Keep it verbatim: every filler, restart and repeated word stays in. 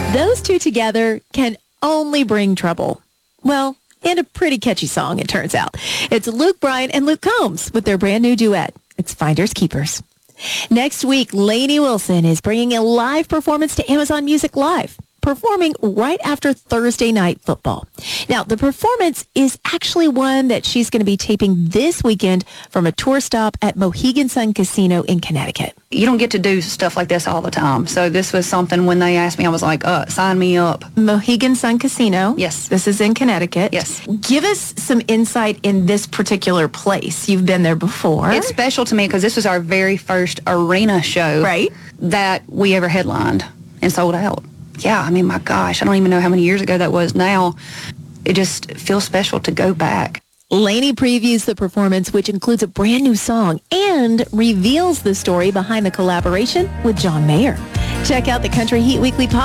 Those two together can only bring trouble. Well, and a pretty catchy song, it turns out. It's Luke Bryan and Luke Combs with their brand new duet. It's Finders Keepers. Next week, Lainey Wilson is bringing a live performance to Amazon Music Live, performing right after Thursday Night Football. Now, the performance is actually one that she's going to be taping this weekend from a tour stop at Mohegan Sun Casino in Connecticut. You don't get to do stuff like this all the time. So this was something when they asked me, I was like, uh, sign me up. Mohegan Sun Casino. Yes. This is in Connecticut. Yes. Give us some insight in this particular place. You've been there before. It's special to me because this was our very first arena show Right. that we ever headlined and sold out. Yeah, I mean, my gosh, I don't even know how many years ago that was now. It just feels special to go back. Lainey previews the performance, which includes a brand new song, and reveals the story behind the collaboration with John Mayer. Check out the Country Heat Weekly podcast.